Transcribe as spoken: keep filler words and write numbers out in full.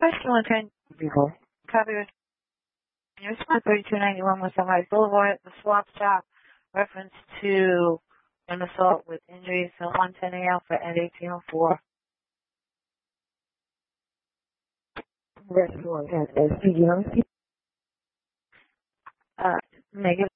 Question one ten. Before. Copy of your spot thirty-two ninety-one West Sunrise Boulevard, the swap shop, reference to an assault with injuries at one ten a.m. for N eighteen oh four. Restaurant has S P G. Uh, negative.